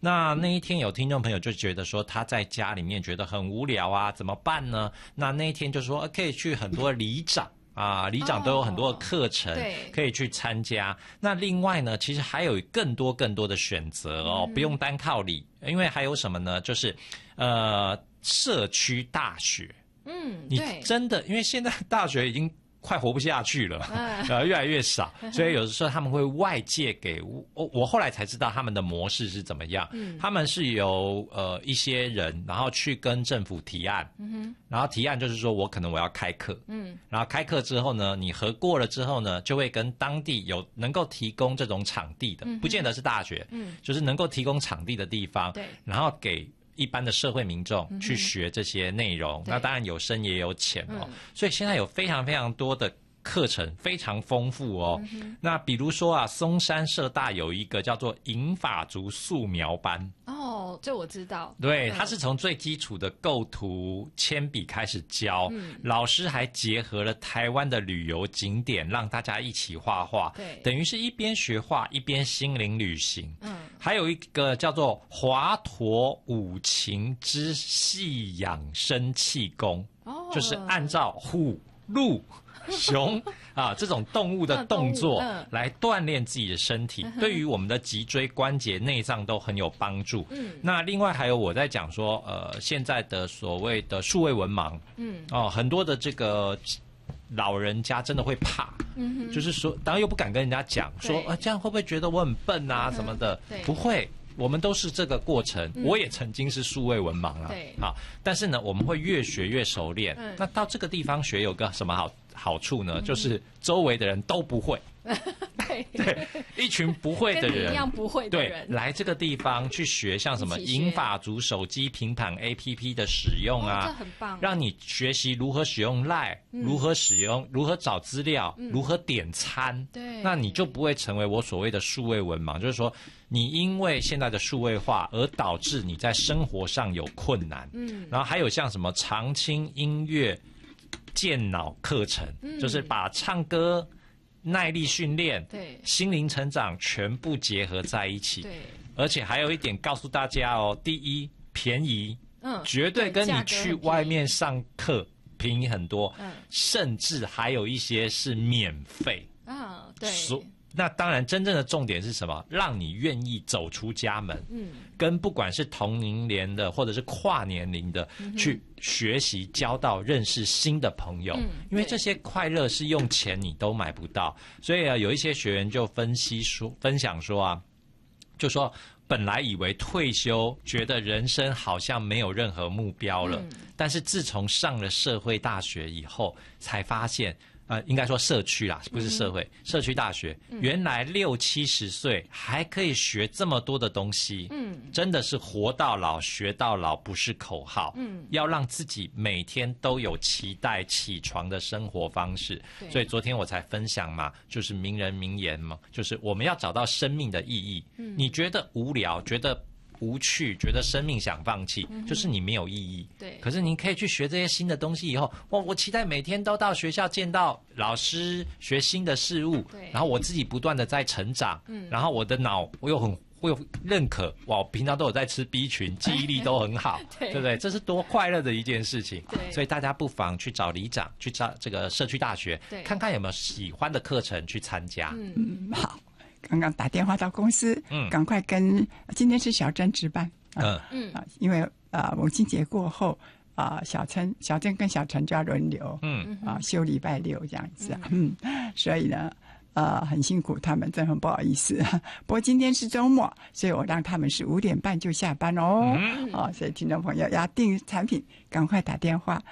那一天有听众朋友就觉得说他在家里面觉得很无聊啊，怎么办呢？那一天就说可以去很多里长啊，里长都有很多的课程可以去参加。那另外呢，其实还有更多的选择哦，不用单靠里，因为还有什么呢？就是社区大学。你真的，因为现在大学已经快活不下去了，越来越少，所以有的时候他们会外借给我后来才知道他们的模式是怎么样。他们是由一些人，然后去跟政府提案，然后提案就是说我要开课，然后开课之后呢，你核过了之后呢，就会跟当地有能够提供这种场地的，不见得是大学，就是能够提供场地的地方，然后给一般的社会民众去学这些内容，那当然有深也有浅哦，所以现在有非常非常多的课程，非常丰富哦。那比如说啊，松山社大有一个叫做银发族素描班哦，这我知道。 对，它是从最基础的构图、铅笔开始教，老师还结合了台湾的旅游景点，让大家一起画画，对，等于是一边学画一边心灵旅行。还有一个叫做华佗五禽之细养生气功，就是按照虎、鹿、熊啊这种动物的动作来锻炼自己的身体，对于我们的脊椎关节内脏都很有帮助。那另外还有我在讲说现在的所谓的数位文盲，很多的这个老人家真的会怕，就是说当然又不敢跟人家讲说这样会不会觉得我很笨啊什么的，不会，我们都是这个过程，我也曾经是数位文盲啊，好，但是呢我们会越学越熟练，那到这个地方学有个什么好处呢？就是周围的人都不会。对，一群不会的人， 跟你一样不会的人， 对，来这个地方去学，像什么银发族手机平板 APP 的使用啊， 这很棒， 让你学习如何使用 LINE，如何使用，如何找资料，如何点餐。对，那你就不会成为我所谓的数位文盲，就是说，你因为现在的数位化而导致你在生活上有困难。然后还有像什么长青音乐健脑课程，就是把唱歌、耐力训练、心灵成长全部结合在一起。对，而且还有一点告诉大家哦，第一，便宜，绝对跟你去外面上课便宜很多，甚至还有一些是免费啊。对。那当然，真正的重点是什么？让你愿意走出家门，跟不管是同龄年的或者是跨年龄的，去学习、交到、认识新的朋友。因为这些快乐是用钱你都买不到，所以有一些学员就分享说啊，就说本来以为退休，觉得人生好像没有任何目标了，但是自从上了社会大学以后，才发现。应该说社区啦，不是社会，社区大学，原来60、70岁还可以学这么多的东西，真的是活到老学到老，不是口号，要让自己每天都有期待起床的生活方式。所以昨天我才分享嘛，就是名人名言嘛，就是我们要找到生命的意义。你觉得无聊，觉得无趣，觉得生命想放弃，就是你没有意义。对。可是你可以去学这些新的东西以后，我期待每天都到学校见到老师，学新的事物，然后我自己不断的在成长，然后我的脑我有认可，我平常都有在吃 B 群，记忆力都很好，对不对？这是多快乐的一件事情。所以大家不妨去找里长，去找这个社区大学，看看有没有喜欢的课程去参加。 好。刚刚打电话到公司，赶快跟今天是小珍值班，因为母亲节过后小珍跟小陈就要轮流，休礼拜六这样子，所以呢。很辛苦，他们真的很不好意思。不过今天是周末，所以我让他们是5点半就下班哦。所以听众朋友要订产品，赶快打电话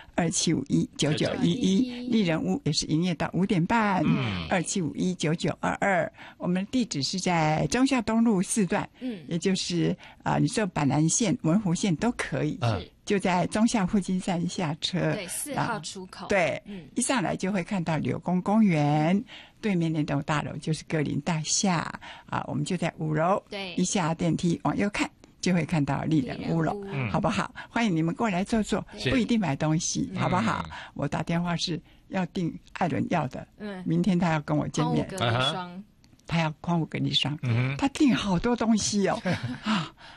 27519911，丽人屋也是营业到5点半，27519922。我们地址是在忠孝东路4段，也就是你坐板南线、文湖线都可以。就在忠孝复兴站下车， 对，4号出口。 对，一上来就会看到柳工公园，对面那栋大楼就是格林大厦我们就在5楼，对，一下电梯往右看就会看到丽人屋了，好不好？欢迎你们过来坐坐，不一定买东西，好不好？我打电话是要订艾伦要的，明天他要跟我见面， 匡吾隔离霜， 他要匡吾隔离霜，他订好多东西哦